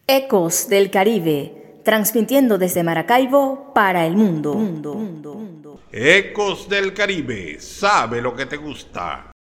Ecos del Caribe, transmitiendo desde Maracaibo para el mundo. Ecos del Caribe, sabe lo que te gusta.